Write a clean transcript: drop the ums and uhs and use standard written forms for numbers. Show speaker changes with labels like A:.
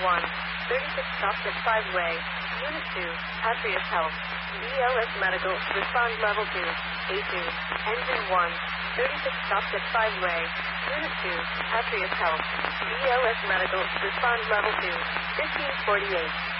A: 1, 36 stops at 5-way. Unit 2, Patriot Health. BLS Medical, respond level 2. A2, Engine 1, 36 stops at 5-way. Unit 2, Patriot Health. BLS Medical, respond level 2. 1548.